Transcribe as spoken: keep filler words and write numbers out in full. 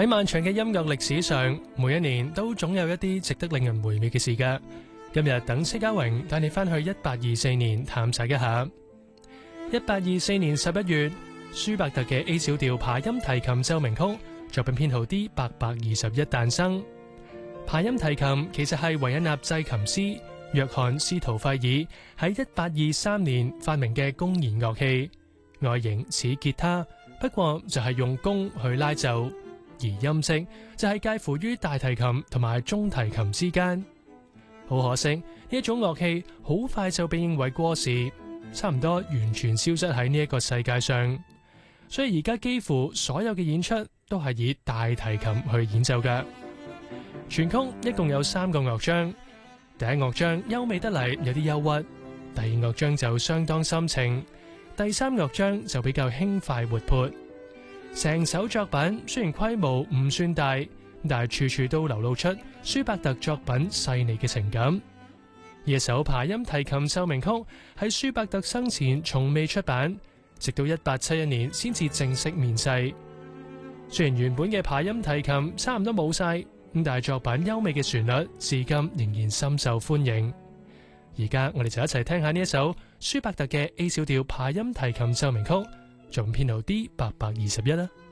喺漫長嘅音樂歷史上，每一年都總有一啲值得令人回味嘅事㗎。今日等戚家榮帶你翻去一八二四年探查一下。一八二四年十一月，舒伯特嘅 A 小調爬音提琴奏鳴曲作品編號 D 八百二十一誕生。爬音提琴其實係維也納製琴師約翰斯圖費爾喺一八二三年發明嘅弓弦樂器，外形似吉他，不過就係用弓去拉奏。而音色就係介乎於大提琴同埋中提琴之間。好可惜，呢一種樂器好快就被認為過時，差唔多完全消失喺呢一個世界上。所以而家幾乎所有嘅演出都係以大提琴去演奏嘅。全曲一共有三個樂章，第一樂章優美得嚟，有啲憂鬱；第二樂章就相當深情；第三樂章就比較輕快活潑。成首作品雖然規模唔算大，但係處處都流露出舒伯特作品細膩嘅情感。呢一首爬音提琴奏鳴曲喺舒伯特生前從未出版，直到一八七一年先至正式面世。雖然原本嘅爬音提琴差唔多冇晒，咁但係作品優美嘅旋律至今仍然深受歡迎。而家我哋就一齊聽下呢一首舒伯特嘅 A 小調爬音提琴奏鳴曲，作品編號 D 八百二十一啦。